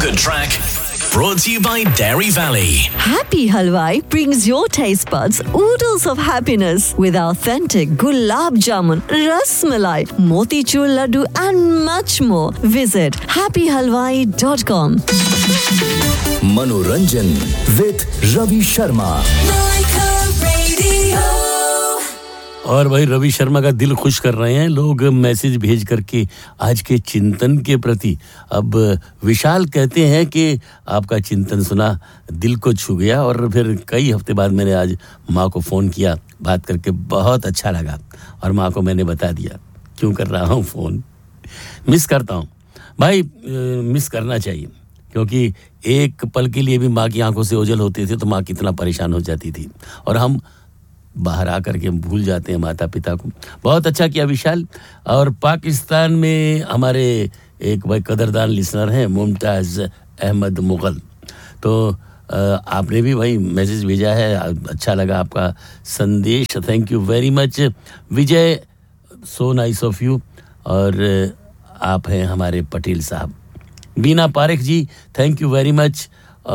feel-good track brought to you by Dairy Valley. Happy Halwai brings your taste buds oodles of happiness with authentic gulab jamun, ras malai, motichur laddu and much more. Visit happyhalwai.com. Manoranjan with Ravi Sharma. और भाई रवि शर्मा का दिल खुश कर रहे हैं लोग message भेज करके आज के चिंतन के प्रति। अब विशाल कहते हैं कि आपका चिंतन सुना दिल को छू गया और फिर कई हफ्ते बाद मैंने आज माँ को फ़ोन किया, बात करके बहुत अच्छा लगा और माँ को मैंने बता दिया क्यों कर रहा हूँ फ़ोन। मिस करता हूँ भाई, मिस करना चाहिए क्योंकि एक पल के लिए भी माँ की आंखों से ओझल होते थे तो माँ कितना परेशान हो जाती थी और हम बाहर आकर के भूल जाते हैं माता पिता को। बहुत अच्छा किया विशाल। और पाकिस्तान में हमारे एक भाई कदरदान लिसनर हैं मुमताज़ अहमद मुगल, तो आपने भी भाई मैसेज भेजा है, अच्छा लगा आपका संदेश, thank you very much Vijay, so nice of you. और आप हैं हमारे पटेल साहब। बीना पारेख जी थैंक यू वेरी मच।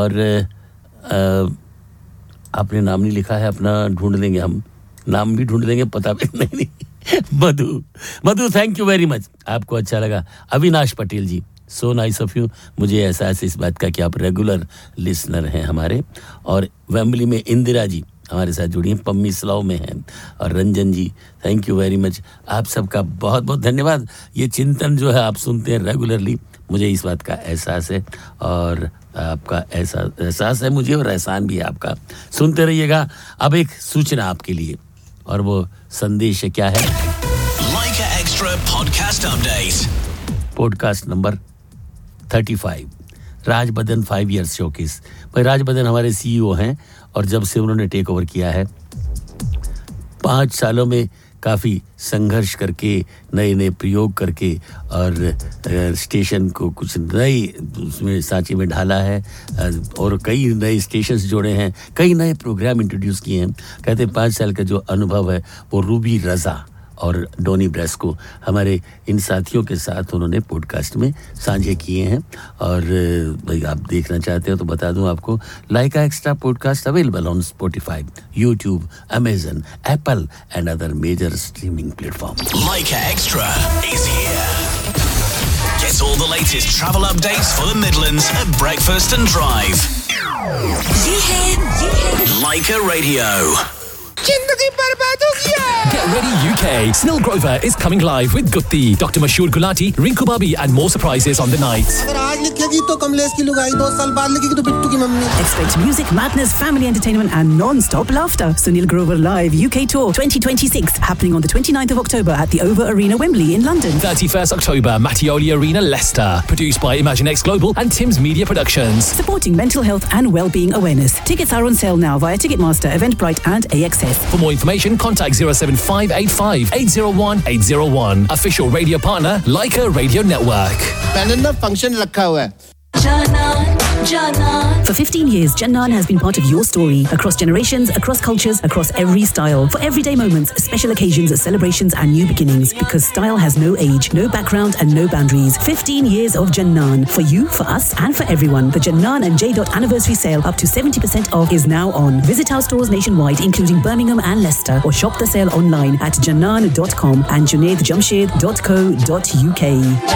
और आपने नाम नहीं लिखा है अपना, ढूंढ लेंगे हम, नाम भी ढूंढ लेंगे, पता भी नहीं। मधु थैंक यू वेरी मच, आपको अच्छा लगा। अविनाश पटेल जी सो नाइस ऑफ यू, मुझे एहसास है इस बात का कि आप रेगुलर लिसनर हैं हमारे। और वेम्बली में इंदिरा जी हमारे साथ जुड़ी हैं, पम्मी स्लाव में हैं। और रंजन जी थैंक यू वेरी मच, आप सबका बहुत बहुत धन्यवाद। ये चिंतन जो है आप सुनते हैं रेगुलरली, मुझे इस बात का एहसास है और आपका एहसास है मुझे और एहसान भी है आपका। सुनते रहिएगा। अब एक सूचना आपके लिए और वो संदेश है, क्या है? Like a extra podcast update. Podcast number 35 राज बदन 5 years शोकेस। भाई राज बदन हमारे सीईओ हैं और जब से उन्होंने टेक ओवर किया है 5 सालों में काफ़ी संघर्ष करके नए नए प्रयोग करके और स्टेशन को कुछ नई उसमें सांचे में ढाला है और कई नए स्टेशंस जोड़े हैं, कई नए प्रोग्राम इंट्रोड्यूस किए हैं। कहते हैं 5 साल का जो अनुभव है वो रूबी रज़ा और डोनी ब्रेस्को हमारे इन साथियों के साथ उन्होंने पॉडकास्ट में साझे किए हैं। और भाई आप देखना चाहते हो तो बता दूं आपको, लाइका extra podcast available on Spotify, YouTube, Amazon, Apple and other major streaming platform. Laika Extra is here. Get all the latest travel updates for the Midlands at breakfast and drive. Laika Radio. जिंदगी बर्बाद हो गया। Get ready UK. Snell Grover is coming live with Gutti, Dr. Mashur Gulati, Rinku Babi and more surprises on the night. अगर आज लिखेगी तो कमलेश की लुगाई, 2 साल बाद लिखेगी तो बिट्टू की mummy. Expect music, madness, family entertainment and non-stop laughter. Sunil Grover Live UK Tour 2026 happening on the 29th of October at the Over Arena, Wembley in London. 31st October, Mattioli Arena, Leicester. Produced by ImagineX Global and Tim's Media Productions. Supporting mental health and well-being awareness. Tickets are on sale now via Ticketmaster, Eventbrite and AXS. For more information, contact 07585 801 801. Official radio partner, Laika Radio Network. मैंने ना function रखा हुआ है। For 15 years, Jannan has been part of your story. Across generations, across cultures, across every style. For everyday moments, special occasions, celebrations and new beginnings. Because style has no age, no background and no boundaries. 15 years of Jannan. For you, for us and for everyone. The Jannan and J. Anniversary sale up to 70% off is now on. Visit our stores nationwide including Birmingham and Leicester or shop the sale online at jannan.com and junaidjamshed.co.uk.